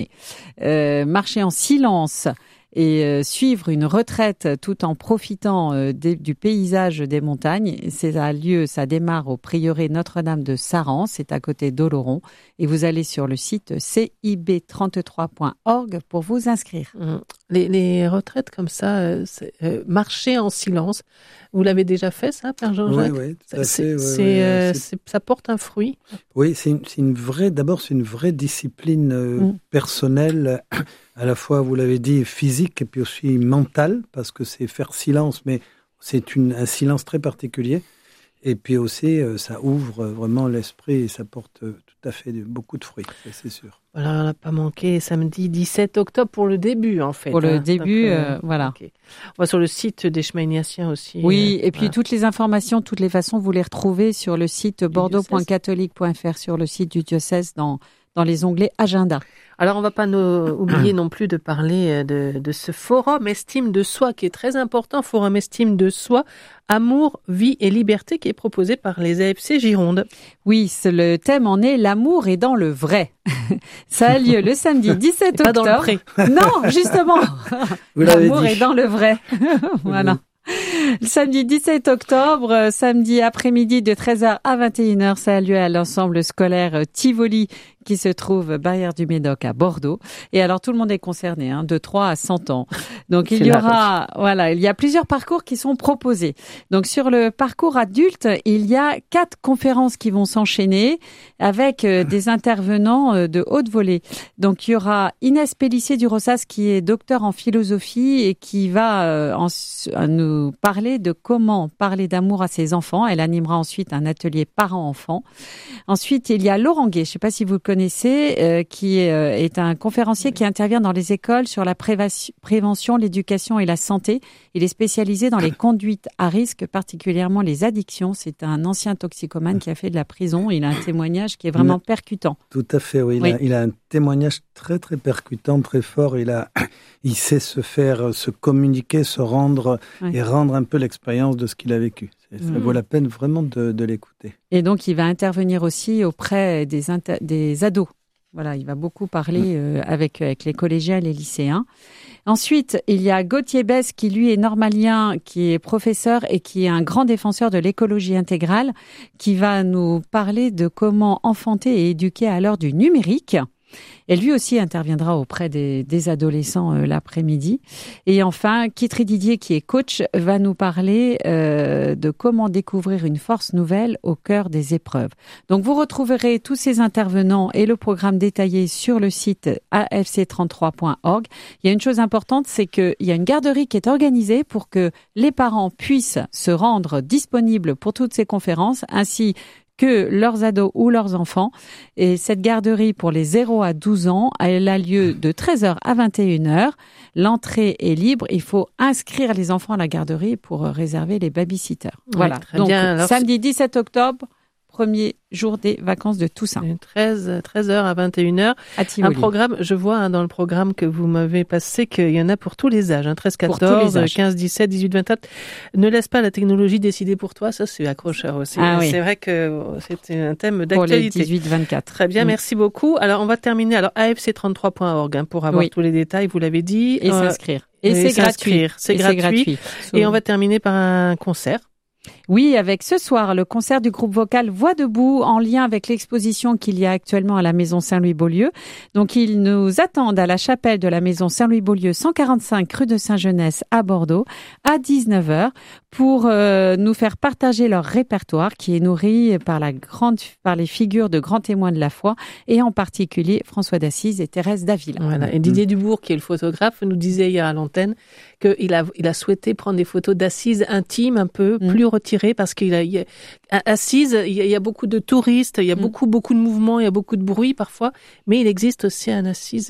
Marcher en silence et suivre une retraite tout en profitant du paysage des montagnes. Ça démarre au prieuré Notre-Dame de Saran, c'est à côté d'Oloron. Et vous allez sur le site cib33.org pour vous inscrire. Les retraites comme ça, marcher en silence, vous l'avez déjà fait ça, Père Jean-Jacques? Oui, tout à fait. Ça porte un fruit? Oui, c'est une vraie discipline personnelle, à la fois, vous l'avez dit, physique et puis aussi mentale, parce que c'est faire silence, mais c'est un silence très particulier. Et puis aussi, ça ouvre vraiment l'esprit et ça porte tout à fait beaucoup de fruits, c'est sûr. Voilà, on n'a pas manqué samedi 17 octobre pour le début, en fait. Pour le début, voilà. Okay. On va sur le site des chemins ignatiens aussi. Oui, et puis toutes les informations, de toutes les façons, vous les retrouvez sur le site bordeaux.catholique.fr, sur le site du diocèse, dans les onglets Agenda. Alors, on ne va pas oublier non plus de parler de ce forum Estime de soi qui est très important, forum Estime de soi, Amour, vie et liberté qui est proposé par les AFC Gironde. Oui, le thème en est l'amour est dans le vrai. Ça a lieu le samedi 17 octobre. Pas dans le pré. Non, justement. L'amour est dans le vrai. Voilà. Le samedi 17 octobre, samedi après-midi de 13h à 21h, ça a lieu à l'ensemble scolaire Tivoli qui se trouve barrière du Médoc à Bordeaux. Et alors tout le monde est concerné, de 3 à 100 ans. Donc il y a plusieurs parcours qui sont proposés. Donc sur le parcours adulte, il y a 4 conférences qui vont s'enchaîner avec des intervenants de haute volée. Donc il y aura Inès Pellissier du Rossas qui est docteur en philosophie et qui va nous parler de comment parler d'amour à ses enfants. Elle animera ensuite un atelier parents-enfants. Ensuite, il y a Laurent Gué, je ne sais pas si vous le connaissez, qui est un conférencier qui intervient dans les écoles sur la prévention, l'éducation et la santé. Il est spécialisé dans les conduites à risque, particulièrement les addictions. C'est un ancien toxicomane qui a fait de la prison. Il a un témoignage qui est vraiment percutant. Tout à fait, oui. Il a un témoignage très, très percutant, très fort. Il sait se communiquer, se rendre et rendre un peu l'expérience de ce qu'il a vécu. Ça vaut la peine vraiment de l'écouter. Et donc, il va intervenir aussi auprès des ados. Voilà, il va beaucoup parler avec les collégiens et les lycéens. Ensuite, il y a Gauthier Besse qui, lui, est normalien, qui est professeur et qui est un grand défenseur de l'écologie intégrale, qui va nous parler de comment enfanter et éduquer à l'heure du numérique. Et lui aussi interviendra auprès des adolescents l'après-midi. Et enfin, Kitry Didier, qui est coach, va nous parler de comment découvrir une force nouvelle au cœur des épreuves. Donc, vous retrouverez tous ces intervenants et le programme détaillé sur le site afc33.org. Il y a une chose importante, c'est qu'il y a une garderie qui est organisée pour que les parents puissent se rendre disponibles pour toutes ces conférences, ainsi que leurs ados ou leurs enfants. Et cette garderie pour les 0 à 12 ans, elle a lieu de 13h à 21h. L'entrée est libre. Il faut inscrire les enfants à la garderie pour réserver les babysitters. Voilà. Donc, bien. Samedi 17 octobre, premier jour des vacances de Toussaint. 13h à 21h. Un programme, je vois dans le programme que vous m'avez passé qu'il y en a pour tous les âges. 13, 14, 15, 17, 18, 24. Ne laisse pas la technologie décider pour toi. Ça, c'est accrocheur aussi. C'est vrai que c'était un thème d'actualité. Pour les 18, 24. Très bien, merci beaucoup. Alors, on va terminer. Alors, afc33.org pour avoir tous les détails, vous l'avez dit. Et s'inscrire. Et c'est gratuit. C'est gratuit. Et on va terminer par un concert. Oui, avec ce soir, le concert du groupe vocal Voix debout en lien avec l'exposition qu'il y a actuellement à la Maison Saint-Louis-Beaulieu. Donc, ils nous attendent à la chapelle de la Maison Saint-Louis-Beaulieu, 145 rue de Saint-Genès à Bordeaux, à 19h, pour nous faire partager leur répertoire qui est nourri par les figures de grands témoins de la foi, et en particulier François d'Assise et Thérèse d'Avila. Voilà. Et Didier Dubourg, qui est le photographe, nous disait hier à l'antenne qu'il a souhaité prendre des photos d'Assise intimes, un peu plus retirées, parce Assise, il y a beaucoup de touristes, il y a beaucoup de mouvements, il y a beaucoup de bruit parfois, mais il existe aussi un Assise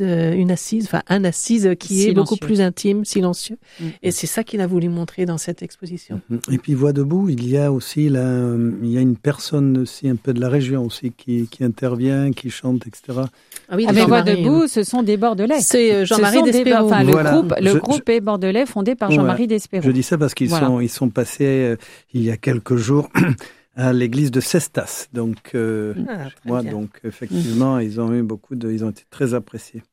qui est beaucoup plus intime, silencieux. Et c'est ça qu'il a voulu montrer dans cette exposition. Et puis Voix debout, il y a aussi une personne aussi un peu de la région aussi qui intervient, qui chante, etc. Ah oui, mais Voix debout, ce sont des Bordelais. C'est Jean-Marie Despéraux. Le groupe est bordelais, fondé par Jean-Marie Despéraux. Je dis ça parce qu'ils sont passés il y a quelques jours à l'église de Cestas. Donc, donc effectivement, ils ont été très appréciés.